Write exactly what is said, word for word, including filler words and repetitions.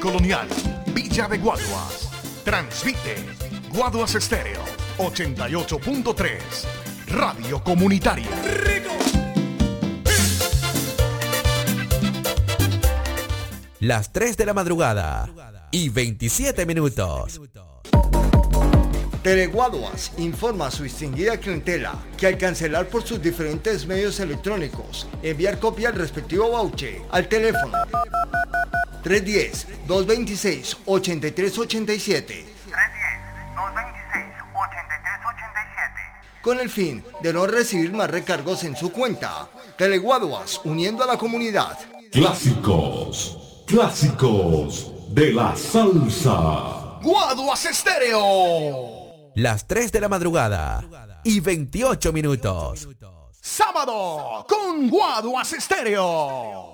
Colonial, Villa de Guaduas. Transmite Guaduas Estéreo ochenta y ocho punto tres. Radio Comunitaria. Las tres de la madrugada y veintisiete minutos. Teleguaduas informa a su distinguida clientela que al cancelar por sus diferentes medios electrónicos, enviar copia al respectivo voucher al teléfono tres uno cero, dos dos seis, ocho tres ocho siete con el fin de no recibir más recargos en su cuenta. Teleguaduas, uniendo a la comunidad. Clásicos, clásicos de la salsa. Guaduas Estéreo. Las tres de la madrugada y veintiocho minutos. Sábado con Guaduas Estéreo.